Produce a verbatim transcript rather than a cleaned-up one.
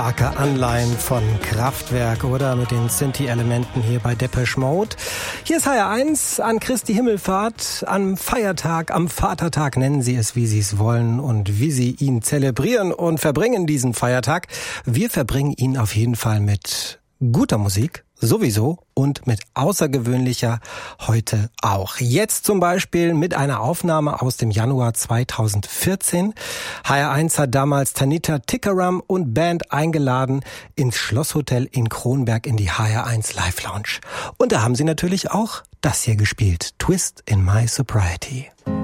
Starke Anleihen von Kraftwerk oder mit den Synthi-Elementen hier bei Depeche Mode. Hier ist H R eins an Christi Himmelfahrt, am Feiertag, am Vatertag, nennen Sie es, wie Sie es wollen und wie Sie ihn zelebrieren und verbringen diesen Feiertag. Wir verbringen ihn auf jeden Fall mit guter Musik, sowieso, und mit außergewöhnlicher heute auch. Jetzt zum Beispiel mit einer Aufnahme aus dem Januar zweitausendvierzehn. H R eins hat damals Tanita Tikaram und Band eingeladen ins Schlosshotel in Kronberg in die H R eins Live Lounge. Und da haben sie natürlich auch das hier gespielt, Twist in My Sobriety.